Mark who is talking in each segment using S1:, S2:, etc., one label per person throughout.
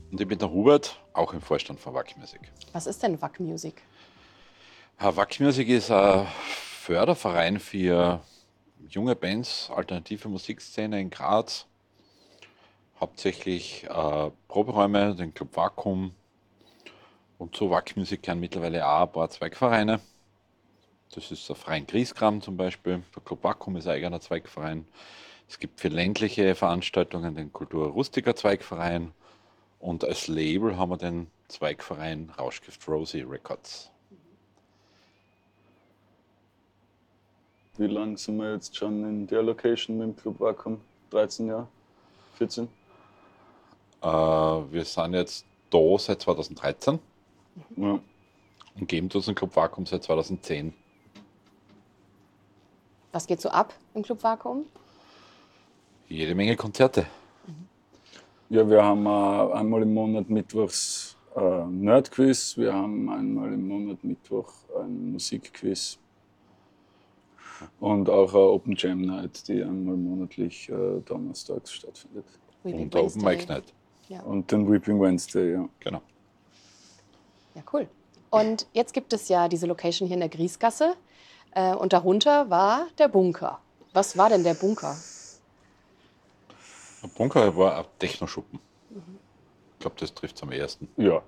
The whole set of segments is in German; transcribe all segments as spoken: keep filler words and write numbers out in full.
S1: Und ich bin der Hubert, auch im Vorstand von W A C Music.
S2: Was ist denn W A C Music?
S1: Ja, W A C Music ist ein Förderverein für junge Bands, alternative Musikszene in Graz. Hauptsächlich äh, Proberäume, den Club Vakuum. Und zu W A C Music gehören mittlerweile auch ein paar Zweigvereine. Das ist der Verein Griesgram zum Beispiel. Der Club Vakuum ist ein eigener Zweigverein. Es gibt für ländliche Veranstaltungen den Kultur Rustica Zweigverein. Und als Label haben wir den Zweigverein Rauschgift Rosie Records.
S3: Wie lange sind wir jetzt schon in der Location mit dem Club Vakuum? dreizehn Jahre? vierzehn?
S1: Äh, wir sind jetzt da seit zweitausenddreizehn
S3: Ja.
S1: und geben uns den Club Vakuum seit zweitausendzehn.
S2: Was geht so ab im Club Vakuum?
S1: Jede Menge Konzerte.
S3: Ja, wir haben äh, einmal im Monat mittwochs äh, Nerdquiz, wir haben einmal im Monat Mittwoch ein Musikquiz und auch eine Open Jam Night, die einmal monatlich äh, donnerstags stattfindet.
S2: Weeping
S1: Und der Open
S2: Wednesday.
S1: Mic Night.
S2: Ja.
S3: Und den Weeping Wednesday, ja.
S1: Genau.
S2: Ja, cool. Und jetzt gibt es ja diese Location hier in der Griesgasse äh, und darunter war der Bunker. Was war denn der Bunker?
S1: Der Bunker war ein Technoschuppen. Ich glaube, das trifft es am ersten.
S3: Ja.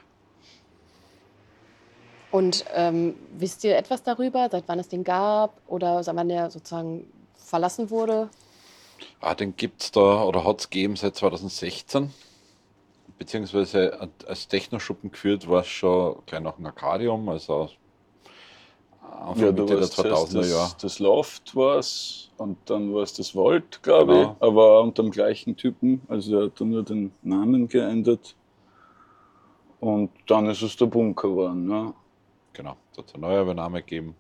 S2: Und ähm, wisst ihr etwas darüber, seit wann es den gab oder seit wann der sozusagen verlassen wurde?
S1: Ah, den gibt es da oder hat es gegeben seit zweitausendsechzehn. Beziehungsweise als Technoschuppen geführt war es schon gleich nach dem Arcadium, also Anfang
S3: Ja,
S1: Mitte
S3: da war
S1: der
S3: es zuerst
S1: zweitausender Jahre.
S3: das, das Loft war's und dann war es das Vault, glaube
S1: Genau.
S3: ich, aber unter dem gleichen Typen. Also der hat dann nur den Namen geändert. Und dann ist es der Bunker geworden. Ne?
S1: Genau, da hat es eine neue Übernahme gegeben.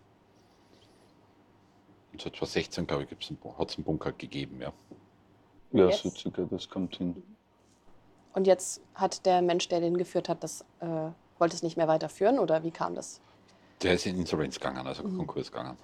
S1: Und seit zweitausendsechzehn, glaube ich, hat es einen Bunker gegeben, ja.
S3: Ja,
S2: Jetzt?
S3: so circa, das kommt hin.
S2: Und jetzt hat der Mensch, der den geführt hat, das äh, wollte es nicht mehr weiterführen oder wie kam das?
S1: Der ist in Insolvenz gegangen, also Konkurs gegangen.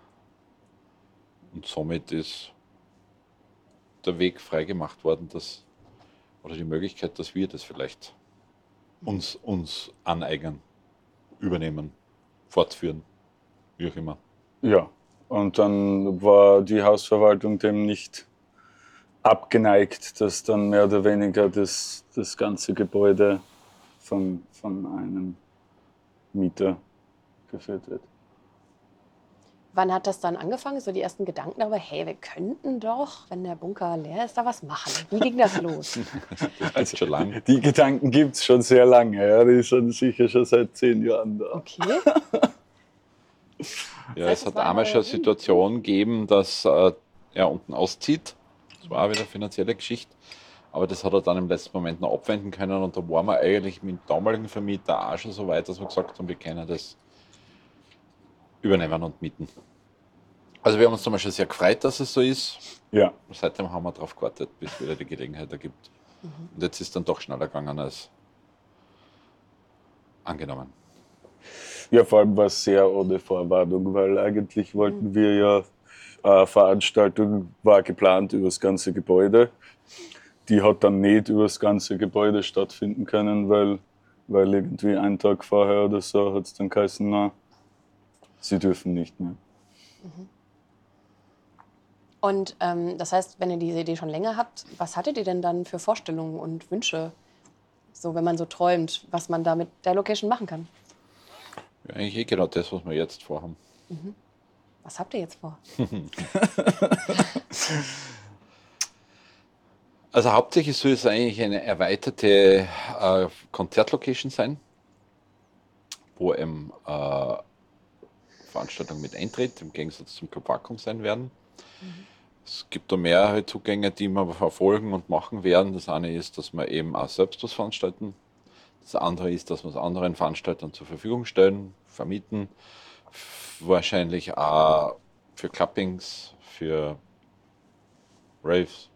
S1: Und somit ist der Weg freigemacht worden, dass, oder die Möglichkeit, dass wir das vielleicht uns, uns aneignen, übernehmen, fortführen, wie auch immer.
S3: Ja, und dann war die Hausverwaltung dem nicht abgeneigt, dass dann mehr oder weniger das, das ganze Gebäude von, von einem Mieter geführt wird.
S2: Wann hat das dann angefangen? So die ersten Gedanken darüber, hey, wir könnten doch, wenn der Bunker leer ist, da was machen. Wie ging das los?
S1: Das gibt's schon lange.
S3: Die Gedanken gibt es schon sehr lange, ja, die sind sicher schon seit zehn Jahren da.
S2: Okay.
S1: Ja,
S2: heißt,
S1: es
S2: es
S1: hat
S2: war
S1: einmal
S2: aber-
S1: schon eine Situation gegeben, dass äh, er unten auszieht. Das war auch wieder eine finanzielle Geschichte. Aber das hat er dann im letzten Moment noch abwenden können. Und da waren wir eigentlich mit dem damaligen Vermieter auch schon so weit, dass wir gesagt haben, wir können das übernehmen und mieten. Also wir haben uns zum Beispiel sehr gefreut, dass es so ist.
S3: Ja,
S1: Seitdem haben wir darauf gewartet, bis es wieder die Gelegenheit ergibt. Und jetzt ist es dann doch schneller gegangen als angenommen.
S3: ja, vor allem war es sehr ohne Vorwarnung, weil eigentlich wollten wir ja, eine Veranstaltung war geplant über das ganze Gebäude. Die hat dann nicht über das ganze Gebäude stattfinden können, weil, weil irgendwie einen Tag vorher oder so hat es dann geheißen, na, sie dürfen nicht mehr.
S2: Und ähm, das heißt, wenn ihr diese Idee schon länger habt, was hattet ihr denn dann für Vorstellungen und Wünsche? So, wenn man so träumt, was man da mit der Location machen kann.
S1: Ja, eigentlich eh genau das, was wir jetzt vorhaben.
S2: Was habt ihr jetzt vor?
S1: Also hauptsächlich soll es eigentlich eine erweiterte äh, Konzertlocation sein, wo eben äh, Veranstaltungen mit Eintritt im Gegensatz zum Club Vakuum sein werden. Es gibt da mehrere Zugänge, die wir verfolgen und machen werden. Das eine ist, dass wir eben auch selbst was veranstalten. Das andere ist, dass wir es anderen Veranstaltern zur Verfügung stellen, vermieten. F- Wahrscheinlich auch für Clubbings, für Raves,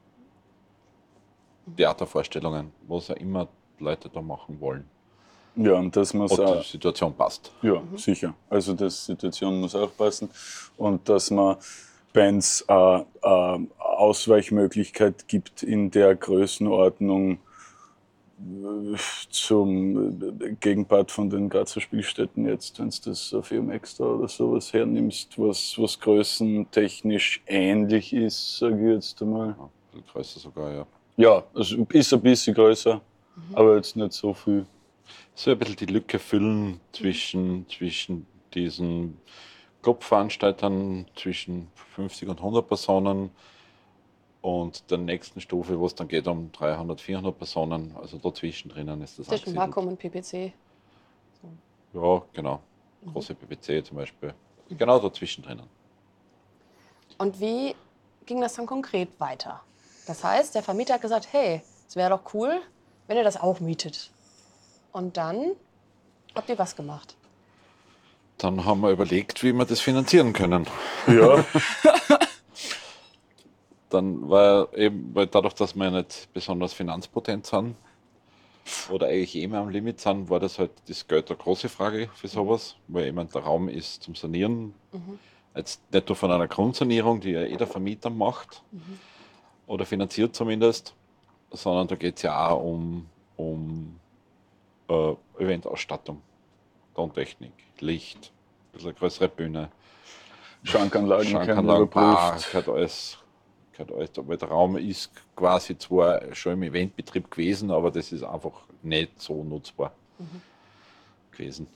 S1: Theatervorstellungen, was auch immer Leute da machen wollen.
S3: Ja, und das muss
S1: Und die
S3: auch,
S1: Situation passt.
S3: ja, sicher. Also die Situation muss auch passen. Und dass man Bands äh, äh, Ausweichmöglichkeit gibt in der Größenordnung, zum Gegenpart von den Grazer Spielstätten jetzt, wenn du das auf ihrem Extra oder sowas hernimmst, was, was größentechnisch ähnlich ist, sage ich jetzt einmal.
S1: Ja, ein bisschen größer sogar, ja.
S3: Ja, also ist ein bisschen größer, mhm. aber jetzt nicht so viel.
S1: So ein bisschen die Lücke füllen zwischen, zwischen diesen Clubveranstaltern, zwischen fünfzig und hundert Personen und der nächsten Stufe, wo es dann geht um dreihundert, vierhundert Personen, also dazwischen drinnen ist das
S2: zwischen Vakuum und P P C.
S1: So. Ja, genau. Mhm. Große P P C zum Beispiel. Mhm. Genau dazwischen drinnen.
S2: Und wie ging das dann konkret weiter? Das heißt, der Vermieter hat gesagt, hey, es wäre doch cool, wenn ihr das auch mietet. Und dann habt ihr was gemacht?
S1: Dann haben wir überlegt, wie wir das finanzieren können.
S3: Ja.
S1: Dann war eben, weil dadurch, dass wir nicht besonders finanzpotent sind oder eigentlich eh mehr am Limit sind, war das halt das Geld eine große Frage für sowas, weil jemand der Raum ist zum Sanieren. Mhm. Jetzt nicht nur von einer Grundsanierung, die ja eh der Vermieter macht mhm. oder finanziert zumindest, sondern da geht es ja auch um, um äh, Eventausstattung, Tontechnik, Licht, ein bisschen eine größere Bühne,
S3: Schrankanlagen,
S1: Schrankanlagen, Bar, gehört alles. Weil der Raum ist quasi zwar schon im Eventbetrieb gewesen, aber das ist einfach nicht so nutzbar mhm. gewesen.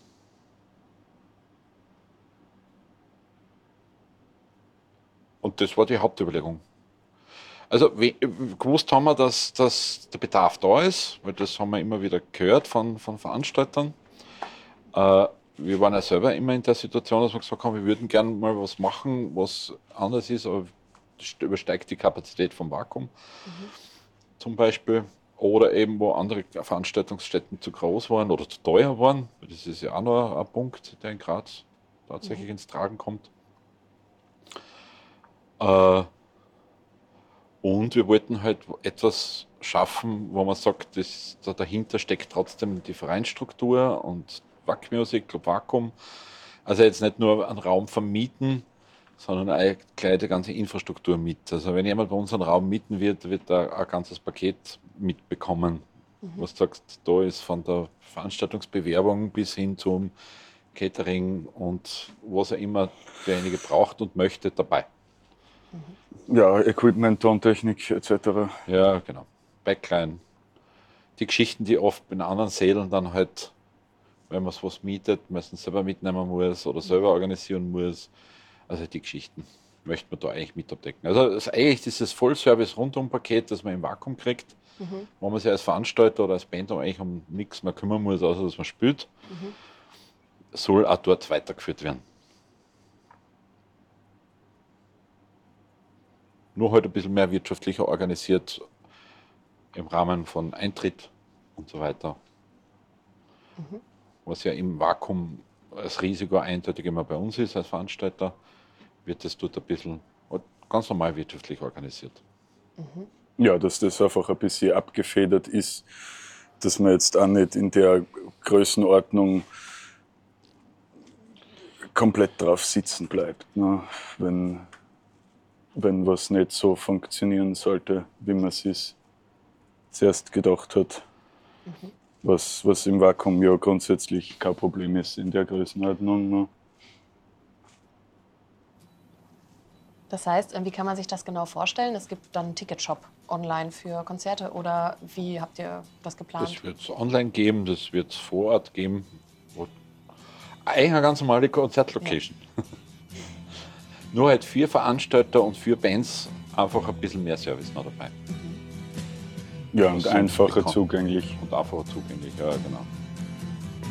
S1: Und das war die Hauptüberlegung. Also we- gewusst haben wir, dass, dass der Bedarf da ist, weil das haben wir immer wieder gehört von, von Veranstaltern. Äh, wir waren ja selber immer in der Situation, dass wir gesagt haben, wir würden gerne mal was machen, was anders ist, aber übersteigt die Kapazität vom Vakuum mhm. zum Beispiel. Oder eben, wo andere Veranstaltungsstätten zu groß waren oder zu teuer waren. Das ist ja auch noch ein Punkt, der in Graz tatsächlich mhm. ins Tragen kommt. Äh, und wir wollten halt etwas schaffen, wo man sagt, das, da dahinter steckt trotzdem die Vereinsstruktur und Wack Music, Club Vakuum. Also jetzt nicht nur einen Raum vermieten, sondern auch gleich die ganze Infrastruktur mit. Also wenn jemand bei uns einen Raum mieten wird, wird er ein ganzes Paket mitbekommen. Mhm. Was du sagst, da ist von der Veranstaltungsbewerbung bis hin zum Catering und was er immer derjenige braucht und möchte, dabei.
S3: Mhm. Ja, Equipment, Tontechnik et cetera.
S1: Ja, genau. Backline. Die Geschichten, die oft in anderen Sälen dann halt, wenn man es was mietet, meistens selber mitnehmen muss oder selber organisieren muss. Also die Geschichten möchte man da eigentlich mit abdecken. Also das ist eigentlich dieses Vollservice-Rundum-Paket, das man im Vakuum kriegt, mhm. wo man sich als Veranstalter oder als Band eigentlich um nichts mehr kümmern muss, außer dass man spielt, mhm. soll auch dort weitergeführt werden. Nur halt ein bisschen mehr wirtschaftlicher organisiert im Rahmen von Eintritt und so weiter. Mhm. Was ja im Vakuum als Risiko eindeutig immer bei uns ist als Veranstalter, wird das dort ein bisschen ganz normal wirtschaftlich organisiert.
S3: Mhm. Ja, dass das einfach ein bisschen abgefedert ist, dass man jetzt auch nicht in der Größenordnung komplett drauf sitzen bleibt, ne? wenn, wenn was nicht so funktionieren sollte, wie man es sich zuerst gedacht hat. Mhm. Was, was im Vakuum ja grundsätzlich kein Problem ist in der Größenordnung. Ne?
S2: Das heißt, wie kann man sich das genau vorstellen? Es gibt dann einen Ticketshop online für Konzerte oder wie habt ihr das geplant?
S1: Das wird es online geben, das wird es vor Ort geben. Eigentlich eine ganz normale Konzertlocation. Ja. Nur halt für Veranstalter und für Bands einfach ein bisschen mehr Service noch dabei.
S3: Ja, und einfacher zugänglich.
S1: Und einfacher zugänglich, ja genau.